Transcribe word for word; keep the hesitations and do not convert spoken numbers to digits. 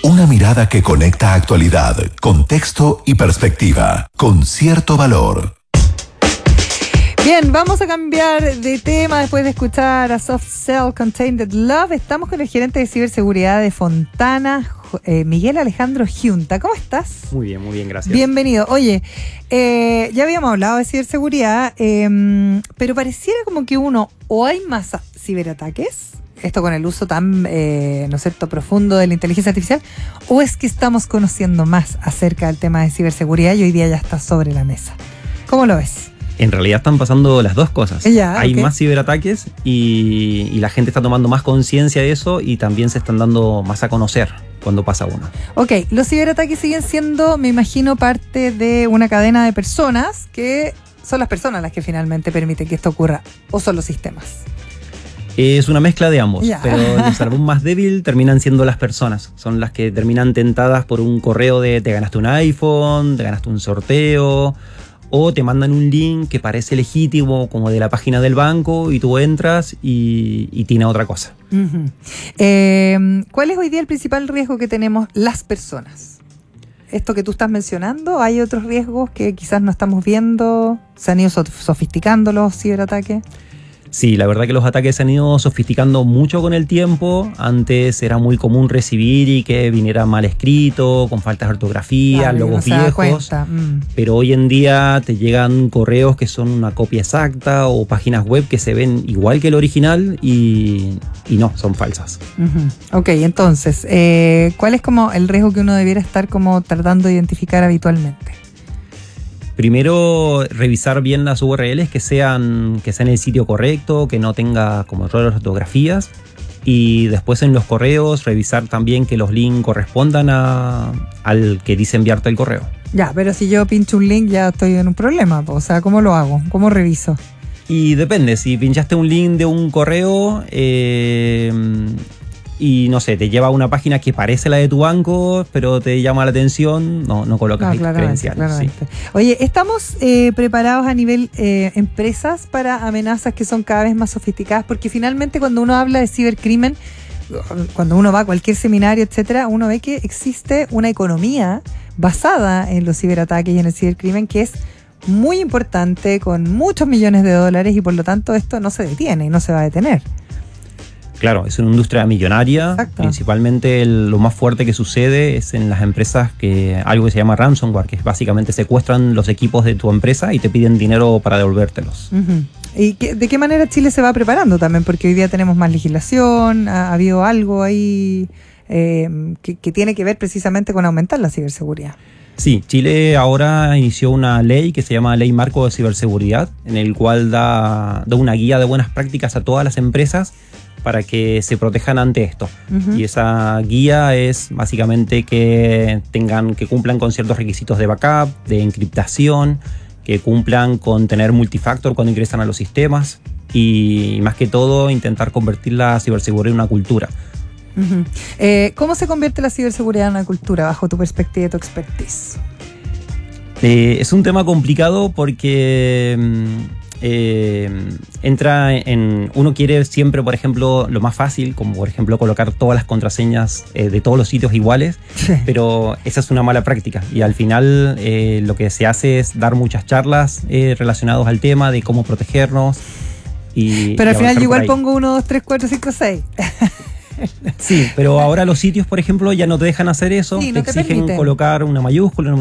Una mirada que conecta actualidad, contexto y perspectiva, con cierto valor. Bien, vamos a cambiar de tema después de escuchar a Soft Cell Contained Love. Estamos con el gerente de ciberseguridad de Fontana, eh, Miguel Alejandro Giunta. ¿Cómo estás? Muy bien, muy bien, gracias. Bienvenido. Oye, eh, ya habíamos hablado de ciberseguridad, eh, pero pareciera como que uno, o hay más ciberataques, esto con el uso tan, eh, ¿no es cierto?, profundo de la inteligencia artificial, o es que estamos conociendo más acerca del tema de ciberseguridad y hoy día ya está sobre la mesa. ¿Cómo lo ves? En realidad están pasando las dos cosas. Ya, Hay okay. más ciberataques y, y la gente está tomando más conciencia de eso y también se están dando más a conocer cuando pasa uno. Ok, los ciberataques siguen siendo, me imagino, parte de una cadena de personas que son las personas las que finalmente permiten que esto ocurra, o son los sistemas. Es una mezcla de ambos, Ya. pero el eslabón más débil terminan siendo las personas. Son las que terminan tentadas por un correo de te ganaste un iPhone, te ganaste un sorteo, o te mandan un link que parece legítimo, como de la página del banco, y tú entras y, y tiene otra cosa. Uh-huh. Eh, ¿Cuál es hoy día el principal riesgo que tenemos las personas? Esto que tú estás mencionando, ¿hay otros riesgos que quizás no estamos viendo? ¿Se han ido sofisticando los ciberataques? Sí, la verdad que los ataques se han ido sofisticando mucho con el tiempo. Antes era muy común recibir y que viniera mal escrito, con faltas de ortografía, Claro, logos no se da viejos. cuenta. Mm. Pero hoy en día te llegan correos que son una copia exacta o páginas web que se ven igual que el original y, y no, son falsas. Uh-huh. Ok, entonces, eh, ¿cuál es como el riesgo que uno debiera estar como tratando de identificar habitualmente? Primero, revisar bien las U R Ls que sean, que sean el sitio correcto, que no tenga como errores de ortografías. Y después en los correos, revisar también que los links correspondan a, al que dice enviarte el correo. Ya, pero si yo pincho un link ya estoy en un problema. O sea, ¿cómo lo hago? ¿Cómo reviso? Y depende, si pinchaste un link de un correo eh, y no sé, te lleva a una página que parece la de tu banco, pero te llama la atención, no, no colocas No, ahí claramente, credenciales. claramente. Sí. Oye, ¿estamos eh, preparados a nivel eh, empresas para amenazas que son cada vez más sofisticadas? Porque finalmente cuando uno habla de cibercrimen, cuando uno va a cualquier seminario, etcétera, uno ve que existe una economía basada en los ciberataques y en el cibercrimen que es muy importante, con muchos millones de dólares, y por lo tanto esto no se detiene y no se va a detener. Claro, es una industria millonaria. Exacto. Principalmente el- lo más fuerte que sucede es en las empresas que algo que se llama ransomware, que es básicamente secuestran los equipos de tu empresa y te piden dinero para devolvértelos. Uh-huh. ¿Y qué, de qué manera Chile se va preparando también? Porque hoy día tenemos más legislación, ha, ha habido algo ahí eh, que, que tiene que ver precisamente con aumentar la ciberseguridad. Sí, Chile ahora inició una ley que se llama Ley Marco de Ciberseguridad, en el cual da, da una guía de buenas prácticas a todas las empresas para que se protejan ante esto. Uh-huh. Y esa guía es básicamente que tengan, que cumplan con ciertos requisitos de backup, de encriptación, que cumplan con tener multifactor cuando ingresan a los sistemas y más que todo intentar convertir la ciberseguridad en una cultura. Uh-huh. Eh, ¿Cómo se convierte la ciberseguridad en una cultura bajo tu perspectiva y tu expertise? Eh, es un tema complicado porque eh, entra en... Uno quiere siempre, por ejemplo, lo más fácil, como por ejemplo colocar todas las contraseñas eh, de todos los sitios iguales, Sí. pero esa es una mala práctica y al final eh, lo que se hace es dar muchas charlas eh, relacionadas al tema de cómo protegernos. Y, Pero y al final avanzar yo igual por ahí. pongo uno, dos, tres, cuatro, cinco, seis. Sí, pero ahora los sitios, por ejemplo, ya no te dejan hacer eso, Sí, no te te exigen permiten. colocar una mayúscula, una